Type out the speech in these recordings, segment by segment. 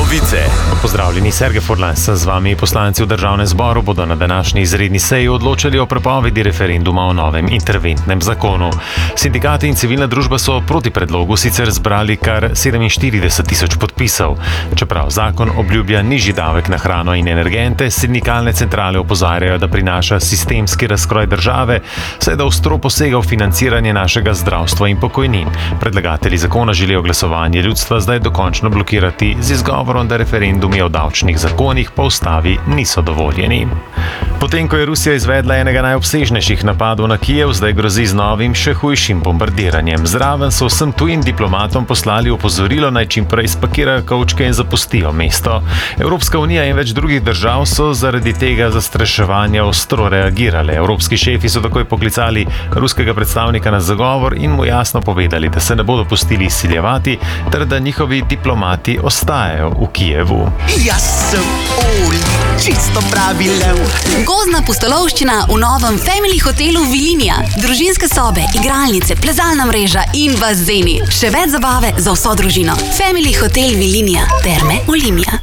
Novice. Pozdravljeni, Sergej Furlan, z vami. Poslanci v Državnem zboru bodo na današnji izredni seji odločali o prepovedi referenduma o novem interventnem zakonu. Sindikati in civilna družba so proti predlogu sicer zbrali kar 47.000 podpisov. Čeprav zakon obljublja nižji davek na hrano in energente, sindikalne centrale opozarjajo, da prinaša sistemski razkroj države, saj da ostro posega v financiranje našega zdravstva in pokojnin. Predlagatelji zakona želijo glasovanje ljudstva zdaj dokončno blokirati z izgovorom, da referendumi o davčnih zakonih po ustavi niso dovoljeni. Potem, ko je Rusija izvedla enega najobsežnejših napadov na Kijev, zdaj grozi z novim, še hujšim bombardiranjem. Zraven so vsem tujim diplomatom poslali opozorilo, naj čim prej spakirajo kovčke in zapustijo mesto. Evropska unija in več drugih držav so zaradi tega zastraševanja ostro reagirale. Evropski šefi so takoj poklicali ruskega predstavnika na zagovor in mu jasno povedali, da se ne bodo pustili izsiljevati, ter da njihovi diplomati ostajajo v Kijevu. Jaz sem čisto pravi lev. Gozdna pustolovščina v novem Family hotelu Vilinija. Družinske sobe, igralnice, plezalna mreža in bazeni. Še več zabave za vso družino. Family hotel Vilinija. Terme Olimia.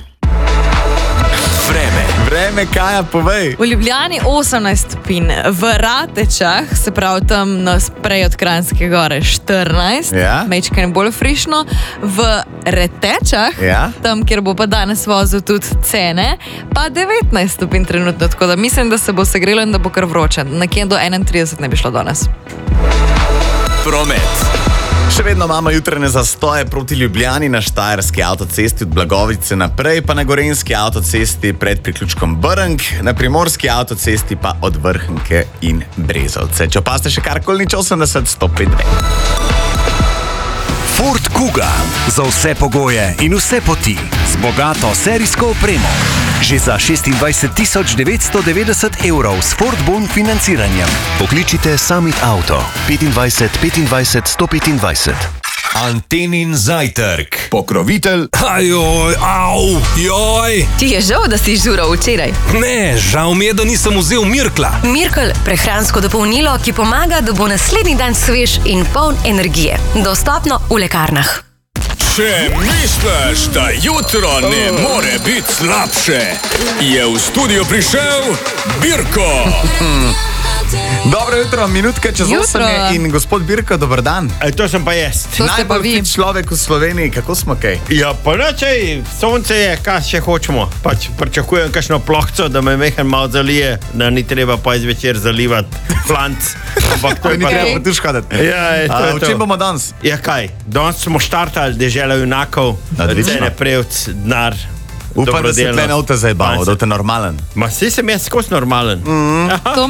Vreme, Kaja, povej. V Ljubljani 18 stopinj, v Ratečah, se pravi tam naprej od Kranjske gore 14, mečkaj bolj frišno, v Retečah, tam, kjer bo pa danes vozil tudi Cene, pa 19 stopinj trenutno, tako da mislim, da se bo segrelo in da bo kar vroče. Nekje do 31 ne bi šlo danes. Promet. Še vedno imamo jutranje zastoje proti Ljubljani na Štajerski avtocesti od Blagovice naprej, pa na Gorenjski avtocesti pred priključkom Brnk, na Primorski avtocesti pa od Vrhnke in Brezovce. Če opaste še karkoli, nič 80 105. Ford Kuga. Za vse pogoje in vse poti. Z bogato serijsko opremo. Že za 26.990 evrov s Ford Bon financiranjem. Pokličite Summit Auto 25 25 125. Antenin zajtrk. Pokrovitelj. Ajoj, au, joj. Ti je žal, da si žural včeraj? Ne, žal mi je, da nisem vzel Mirkla. Mirkl, prehransko dopolnilo, ki pomaga, da bo naslednji dan svež in poln energije. Dostopno v lekarnah. Če misliš, da jutro ne more biti slabše, je v studio prišel Birko. Dobro jutro, minutka čez 8 in gospod Birko, dober dan. To sem pa jaz. Najbolj fit človek v Sloveniji, kako smo kaj? Ja, pa načej, sonce je, kaj še hočemo. Pač pričakujem kakšno plohco, da me mehen malo zalije, da ni treba pa zvečer zalivati plant. Ampak to je ni treba potuškati. Ja, v čem bomo danes? Ja, kaj? Danes smo štartali Dežela junakov, Cene Prevc, Denar. Upam, da se tle ne v te zajbavo, da v te normalen. Ma si sem jaz skozi normalen.